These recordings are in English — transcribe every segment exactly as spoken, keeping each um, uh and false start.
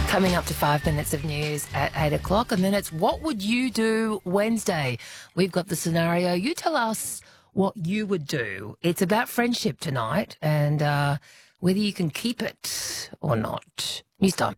Coming up to five minutes of news at eight o'clock, and then it's What Would You Do Wednesday. We've got the scenario. You tell us what you would do. It's about friendship tonight and uh, whether you can keep it or not. News time.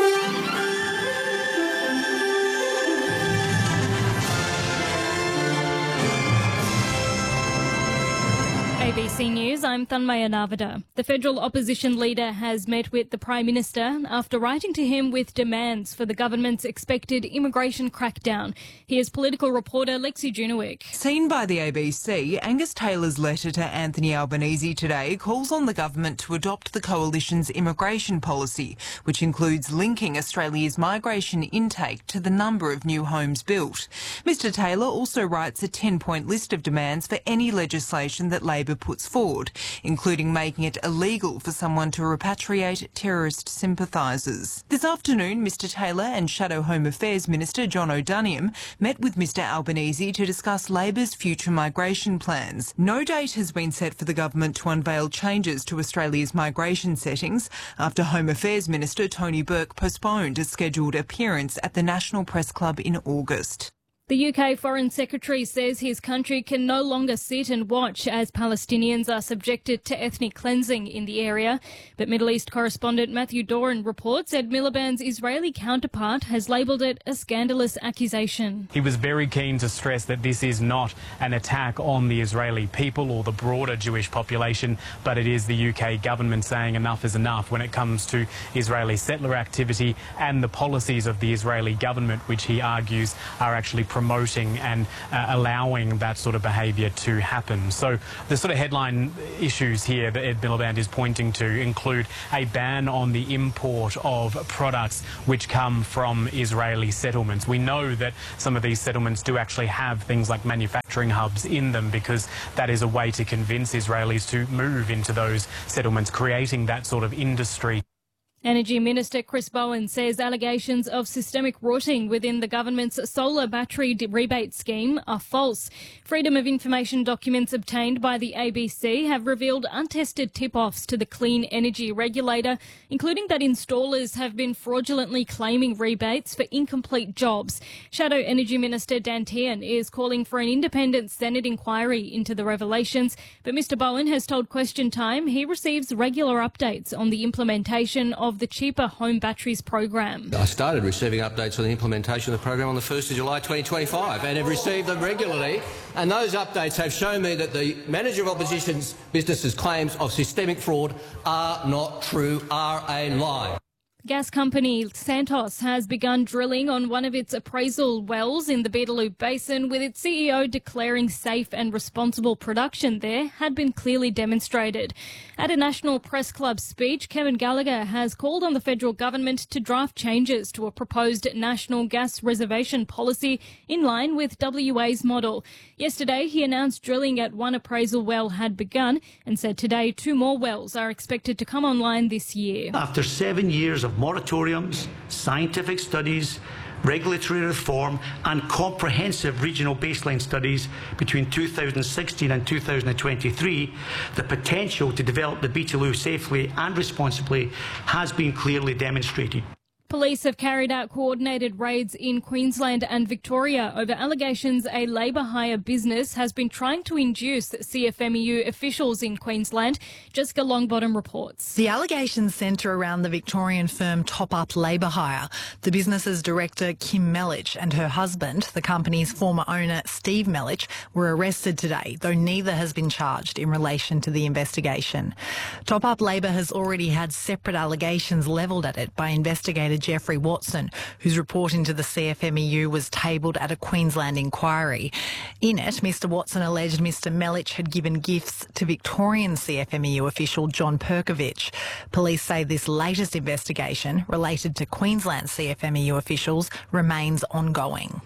A B C News, I'm Thanmaya Navada. The federal opposition leader has met with the Prime Minister after writing to him with demands for the government's expected immigration crackdown. Here's political reporter Lexi Junowick. Seen by the A B C, Angus Taylor's letter to Anthony Albanese today calls on the government to adopt the coalition's immigration policy, which includes linking Australia's migration intake to the number of new homes built. Mr Taylor also writes a ten-point list of demands for any legislation that Labor puts forward, including making it illegal for someone to repatriate terrorist sympathisers. This afternoon, Mr Taylor and Shadow Home Affairs Minister John O'Doniam met with Mr Albanese to discuss Labor's future migration plans. No date has been set for the government to unveil changes to Australia's migration settings after Home Affairs Minister Tony Burke postponed a scheduled appearance at the National Press Club in August. The U K Foreign Secretary says his country can no longer sit and watch as Palestinians are subjected to ethnic cleansing in the area. But Middle East correspondent Matthew Doran reports Ed Miliband's Israeli counterpart has labelled it a scandalous accusation. He was very keen to stress that this is not an attack on the Israeli people or the broader Jewish population, but it is the U K government saying enough is enough when it comes to Israeli settler activity and the policies of the Israeli government, which he argues are actually promoting and uh, allowing that sort of behaviour to happen. So the sort of headline issues here that Ed Miliband is pointing to include a ban on the import of products which come from Israeli settlements. We know that some of these settlements do actually have things like manufacturing hubs in them because that is a way to convince Israelis to move into those settlements, creating that sort of industry. Energy Minister Chris Bowen says allegations of systemic rotting within the government's solar battery rebate scheme are false. Freedom of Information documents obtained by the A B C have revealed untested tip-offs to the Clean Energy Regulator, including that installers have been fraudulently claiming rebates for incomplete jobs. Shadow Energy Minister Dan Tehan is calling for an independent Senate inquiry into the revelations, but Mr Bowen has told Question Time he receives regular updates on the implementation of the Cheaper Home Batteries program. I started receiving updates on the implementation of the program on the first of July twenty twenty-five and have received them regularly, and those updates have shown me that the manager of opposition's businesses' claims of systemic fraud are not true, are a lie. Gas company Santos has begun drilling on one of its appraisal wells in the Beetaloo Basin, with its C E O declaring safe and responsible production there had been clearly demonstrated. At a National Press Club speech, Kevin Gallagher has called on the federal government to draft changes to a proposed national gas reservation policy in line with W A's model. Yesterday, he announced drilling at one appraisal well had begun and said today two more wells are expected to come online this year. After seven years of moratoriums, scientific studies, regulatory reform and comprehensive regional baseline studies between two thousand sixteen and two thousand twenty-three, the potential to develop the Beetaloo safely and responsibly has been clearly demonstrated. Police have carried out coordinated raids in Queensland and Victoria over allegations a labour hire business has been trying to induce C F M E U officials in Queensland. Jessica Longbottom reports. The allegations centre around the Victorian firm Top Up Labour Hire. The business's director, Kim Melich, and her husband, the company's former owner, Steve Melich, were arrested today, though neither has been charged in relation to the investigation. Top Up Labour has already had separate allegations levelled at it by investigators Jeffrey Watson, whose report into the C F M E U was tabled at a Queensland inquiry. In it, Mr Watson alleged Mr Melich had given gifts to Victorian C F M E U official John Perkovich. Police say this latest investigation, related to Queensland C F M E U officials, remains ongoing.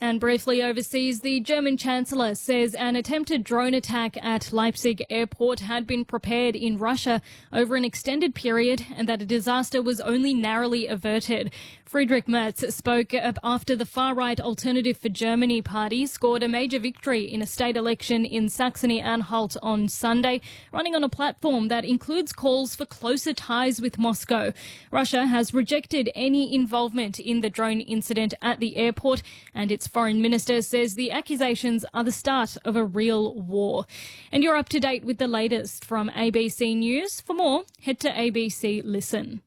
And briefly overseas, the German Chancellor says an attempted drone attack at Leipzig airport had been prepared in Russia over an extended period and that a disaster was only narrowly averted. Friedrich Merz spoke after the far-right Alternative for Germany party scored a major victory in a state election in Saxony-Anhalt on Sunday, running on a platform that includes calls for closer ties with Moscow. Russia has rejected any involvement in the drone incident at the airport, and its foreign minister says the accusations are the start of a real war. And you're up to date with the latest from A B C News. For more, head to A B C Listen.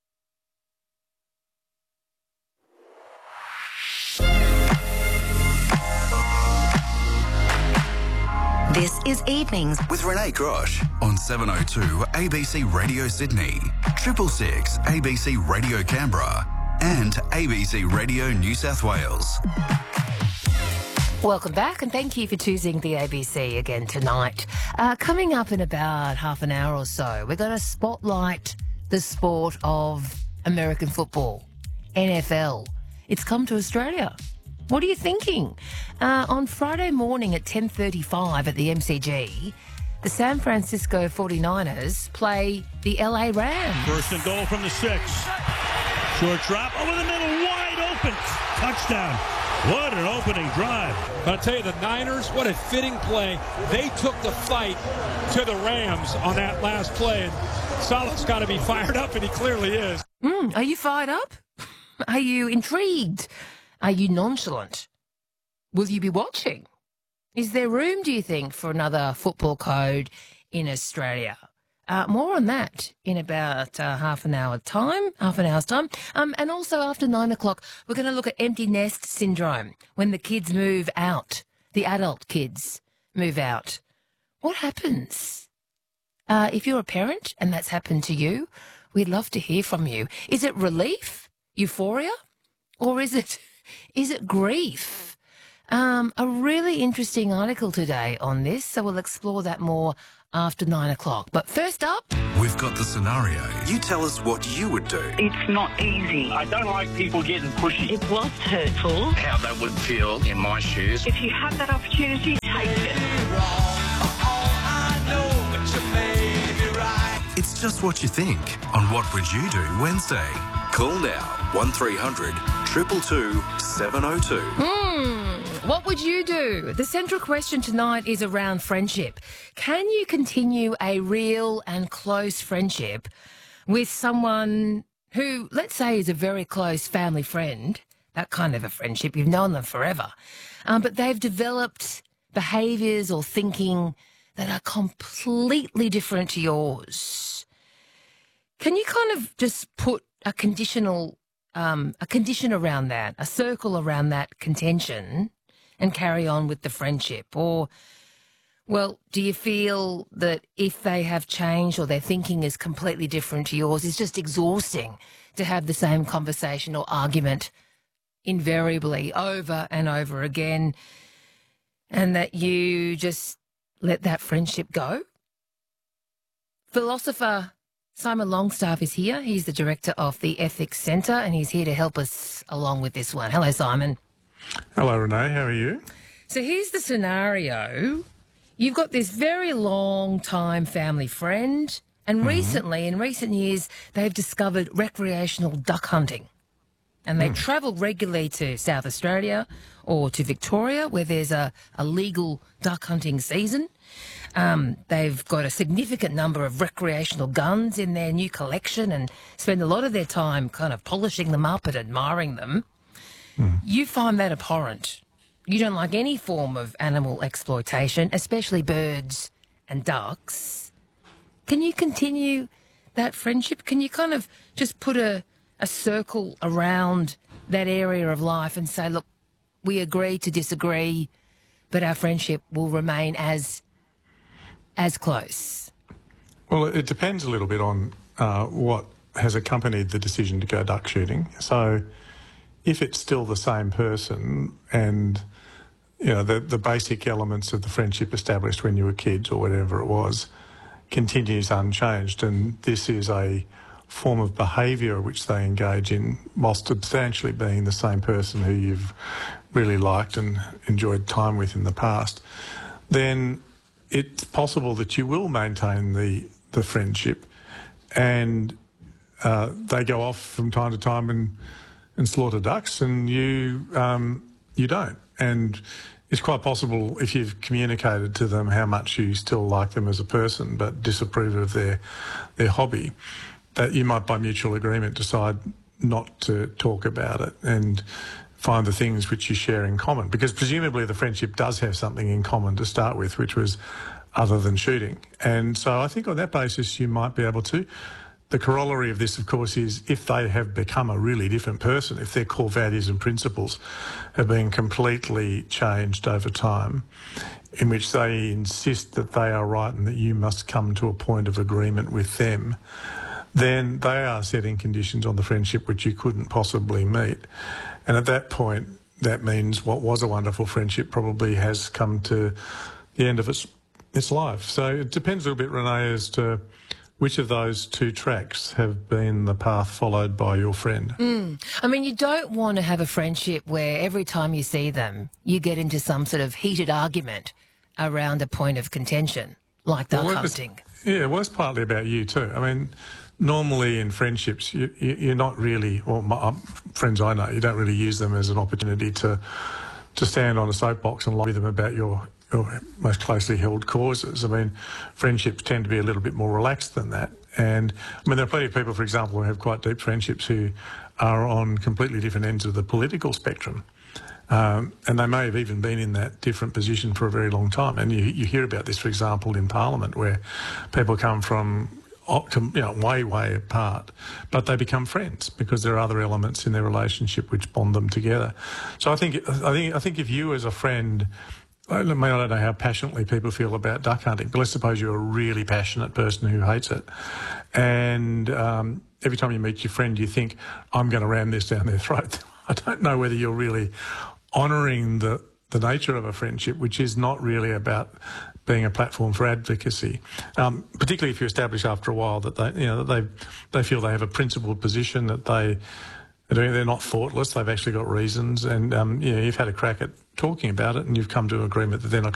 This is Evenings with Renee Grosh on seven oh two A B C Radio Sydney, triple six A B C Radio Canberra and A B C Radio New South Wales. Welcome back and thank you for choosing the A B C again tonight. Uh, coming up in about half an hour or so, we're going to spotlight the sport of American football, N F L. It's come to Australia. What are you thinking? Uh, on Friday morning at ten thirty-five at the M C G, the San Francisco forty-niners play the L A Rams. First and goal from the six. Short drop over the middle, wide open. Touchdown. What an opening drive. But I'll tell you, the Niners, what a fitting play. They took the fight to the Rams on that last play. And Saleh's got to be fired up, and he clearly is. Mm, are you fired up? Are you intrigued? Are you nonchalant? Will you be watching? Is there room, do you think, for another football code in Australia? Uh, more on that in about uh, half an hour time, half an hour's time. Um, and also after nine o'clock, we're going to look at empty nest syndrome, when the kids move out, the adult kids move out. What happens? Uh, if you're a parent and that's happened to you, we'd love to hear from you. Is it relief, euphoria, or is it... Is it grief? Um, a really interesting article today on this, so we'll explore that more after nine o'clock. But first up... We've got the scenario. You tell us what you would do. It's not easy. I don't like people getting pushy. It was hurtful. How that would feel in my shoes. If you have that opportunity, take it. It's just what you think on What Would You Do Wednesday. Call now, one three hundred two two two seven oh two. Hmm, what would you do? The central question tonight is around friendship. Can you continue a real and close friendship with someone who, let's say, is a very close family friend, that kind of a friendship, you've known them forever, um, but they've developed behaviours or thinking that are completely different to yours? Can you kind of just put a conditional, um, a condition around that, a circle around that contention and carry on with the friendship? Or, well, do you feel that if they have changed or their thinking is completely different to yours, it's just exhausting to have the same conversation or argument invariably over and over again, and that you just let that friendship go? Philosopher Simon Longstaff is here. He's the director of the Ethics Centre, and he's here to help us along with this one. Hello, Simon. Hello, Renee. How are you? So here's the scenario. You've got this very long-time family friend, and mm-hmm. recently, in recent years, they've discovered recreational duck hunting. And they mm. travel regularly to South Australia or to Victoria, where there's a, a legal duck hunting season. Um, they've got a significant number of recreational guns in their new collection and spend a lot of their time kind of polishing them up and admiring them. Mm. You find that abhorrent. You don't like any form of animal exploitation, especially birds and ducks. Can you continue that friendship? Can you kind of just put a, a circle around that area of life and say, look, we agree to disagree, but our friendship will remain as as close? Well, it depends a little bit on uh, what has accompanied the decision to go duck shooting. So if it's still the same person and, you know, the, the basic elements of the friendship established when you were kids or whatever it was continues unchanged, and this is a form of behaviour which they engage in while substantially being the same person who you've really liked and enjoyed time with in the past, then it's possible that you will maintain the, the friendship, and uh, they go off from time to time and, and slaughter ducks, and you um, you don't. And it's quite possible, if you've communicated to them how much you still like them as a person but disapprove of their their hobby, that you might by mutual agreement decide not to talk about it and find the things which you share in common. Because presumably the friendship does have something in common to start with, which was other than shooting. And so I think on that basis you might be able to. The corollary of this, of course, is if they have become a really different person, if their core values and principles have been completely changed over time, in which they insist that they are right and that you must come to a point of agreement with them, then they are setting conditions on the friendship which you couldn't possibly meet. And at that point, that means what was a wonderful friendship probably has come to the end of its its life. So it depends a little bit, Renee, as to which of those two tracks have been the path followed by your friend. Mm. I mean, you don't want to have a friendship where every time you see them, you get into some sort of heated argument around a point of contention, like duck well, hunting. Yeah, well, it's partly about you too. I mean, normally in friendships, you, you, you're not really, well, my, um, friends I know, you don't really use them as an opportunity to to stand on a soapbox and lobby them about your, your most closely held causes. I mean, friendships tend to be a little bit more relaxed than that. And, I mean, there are plenty of people, for example, who have quite deep friendships who are on completely different ends of the political spectrum. Um, and they may have even been in that different position for a very long time. And you, you hear about this, for example, in Parliament, where people come from you know, way, way apart, but they become friends because there are other elements in their relationship which bond them together. So I think, I think, I think if you as a friend, I mean, I don't know how passionately people feel about duck hunting, but let's suppose you're a really passionate person who hates it, and um, every time you meet your friend, you think, I'm going to ram this down their throat. I don't know whether you're really honouring the the nature of a friendship, which is not really about being a platform for advocacy, um, particularly if you establish after a while that they, you know, that they they feel they have a principled position, that they they're not thoughtless, they've actually got reasons, and um, you know, you've had a crack at talking about it, and you've come to an agreement that they're not